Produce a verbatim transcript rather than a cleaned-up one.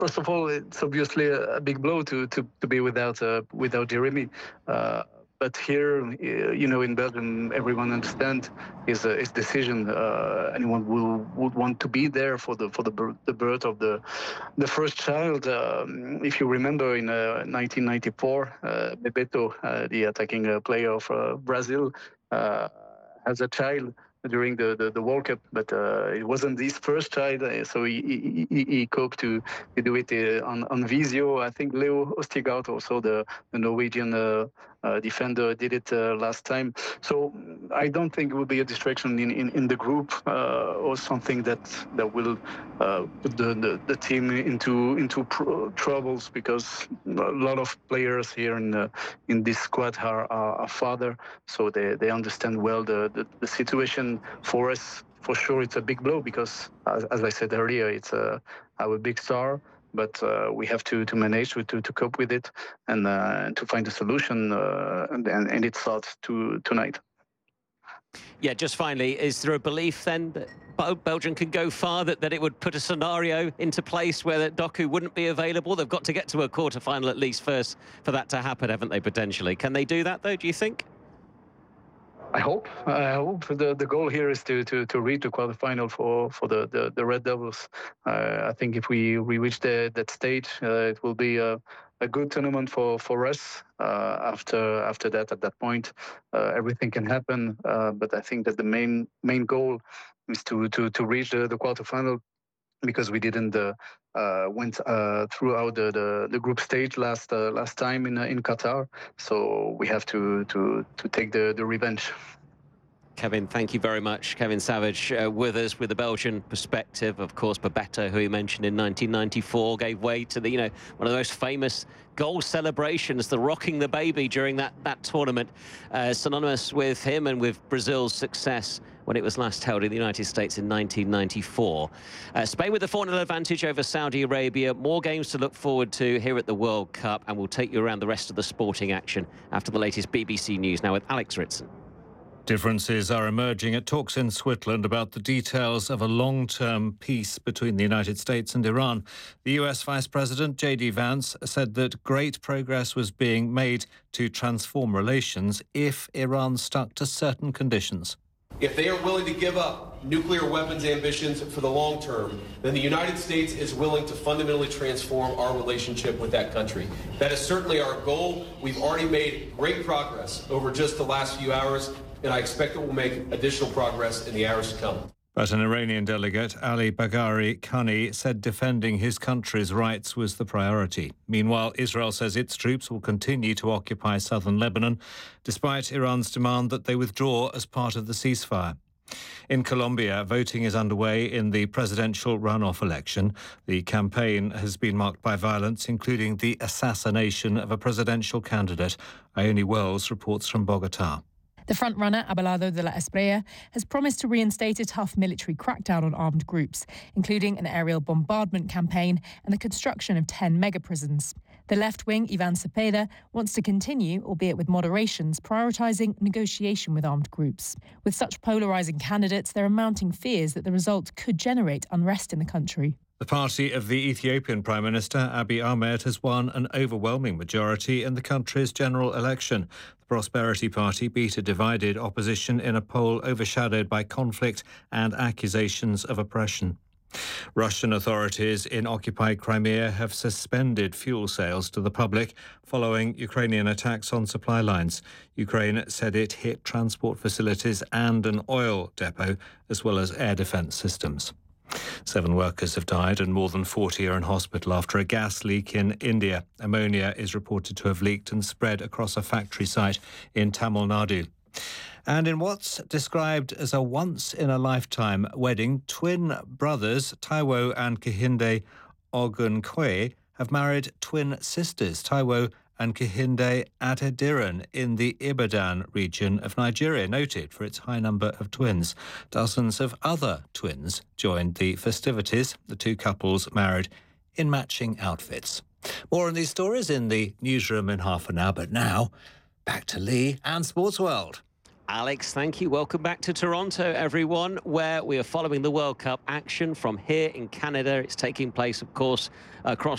first of all, it's obviously a, a big blow to to, to be without uh, without Jeremy. Uh, but here, uh, you know, in Belgium, everyone understands his uh, his decision. Uh, anyone will would want to be there for the for the birth, the birth of the the first child. Um, if you remember, in uh, nineteen ninety-four, uh, Bebeto, uh, the attacking uh, player of uh, Brazil, uh, has a child during the, the, the World Cup, but uh, it wasn't his first child, uh, so he, he, he coped to, to do it uh, on, on Visio. I think Leo Ostigard, also the, the Norwegian uh, uh, defender, did it uh, last time. So I don't think it will be a distraction in, in, in the group uh, or something that that will uh, put the, the, the team into into pr- troubles, because a lot of players here in the, in this squad are, are, are father, so they, they understand well the, the, the situation. For us, for sure, it's a big blow because, as, as I said earlier, it's uh, our big star. But uh, we have to, to manage to, to, to cope with it and uh, to find a solution, uh, and, and it starts to, tonight. Yeah, just finally, is there a belief then that Belgium can go far, that, that it would put a scenario into place where Doku wouldn't be available? They've got to get to a quarter-final at least first for that to happen, haven't they, potentially? Can they do that, though, do you think? I hope. I hope the, the goal here is to, to, to reach the quarterfinal for, for the, the, the Red Devils. Uh, I think if we, we reach the, that stage, uh, it will be a, a good tournament for, for us. Uh, after after that, at that point, uh, everything can happen. Uh, but I think that the main main goal is to, to, to reach the, the quarterfinal, because we didn't uh, uh, went uh, throughout the, the, the group stage last uh, last time in uh, in Qatar, so we have to to to take the, the revenge. Kevin, thank you very much. Kevin Savage uh, with us with the Belgian perspective. Of course, Bebeto, who he mentioned in nineteen ninety-four, gave way to the, you know, one of the most famous goal celebrations, the rocking the baby during that, that tournament, uh, synonymous with him and with Brazil's success when it was last held in the United States in nineteen ninety-four. Uh, Spain with the four nil advantage over Saudi Arabia. More games to look forward to here at the World Cup, and we'll take you around the rest of the sporting action after the latest B B C News now with Alex Ritson. Differences are emerging at talks in Switzerland about the details of a long-term peace between the United States and Iran. The U S Vice President J D Vance said that great progress was being made to transform relations if Iran stuck to certain conditions. If they are willing to give up nuclear weapons ambitions for the long term, then the United States is willing to fundamentally transform our relationship with that country. That is certainly our goal. We've already made great progress over just the last few hours, and I expect that we'll make additional progress in the hours to come. But an Iranian delegate, Ali Bagheri Khani, said defending his country's rights was the priority. Meanwhile, Israel says its troops will continue to occupy southern Lebanon, despite Iran's demand that they withdraw as part of the ceasefire. In Colombia, voting is underway in the presidential runoff election. The campaign has been marked by violence, including the assassination of a presidential candidate. Ione Wells reports from Bogota. The frontrunner, Abelardo de la Espriella, has promised to reinstate a tough military crackdown on armed groups, including an aerial bombardment campaign and the construction of ten mega-prisons. The left-wing, Ivan Cepeda, wants to continue, albeit with moderations, prioritising negotiation with armed groups. With such polarising candidates, there are mounting fears that the result could generate unrest in the country. The party of the Ethiopian Prime Minister, Abiy Ahmed, has won an overwhelming majority in the country's general election. The Prosperity Party beat a divided opposition in a poll overshadowed by conflict and accusations of oppression. Russian authorities in occupied Crimea have suspended fuel sales to the public following Ukrainian attacks on supply lines. Ukraine said it hit transport facilities and an oil depot, as well as air defence systems. Seven workers have died and more than forty are in hospital after a gas leak in India. Ammonia is reported to have leaked and spread across a factory site in Tamil Nadu. And in what's described as a once-in-a-lifetime wedding, twin brothers Taiwo and Kehinde Ogunkwe have married twin sisters, Taiwo and Kehinde Adediran, in the Ibadan region of Nigeria, noted for its high number of twins. Dozens of other twins joined the festivities. The two couples married in matching outfits. More on these stories in the newsroom in half an hour, but now back to Lee and Sports World. Alex, thank you. Welcome back to Toronto, everyone, where we are following the World Cup action from here in Canada. It's taking place, of course, across